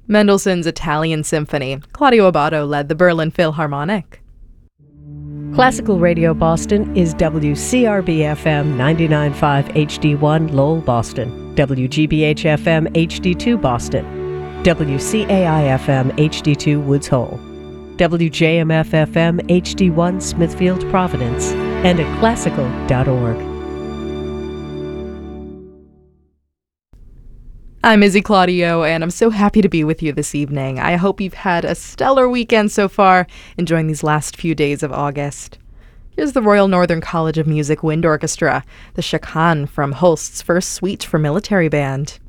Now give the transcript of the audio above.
Mendelssohn's Italian Symphony. Claudio Abbado led the Berlin Philharmonic. Classical Radio Boston is WCRB-FM 99.5 HD1 Lowell, Boston, WGBH-FM HD2 Boston, WCAI-FM HD2 Woods Hole, WJMF-FM HD1 Smithfield, Providence, and at classical.org. I'm Izzy Claudio, and I'm so happy to be with you this evening. I hope you've had a stellar weekend so far, enjoying these last few days of August. Here's the Royal Northern College of Music Wind Orchestra, the Chakan from Holst's first suite for military band.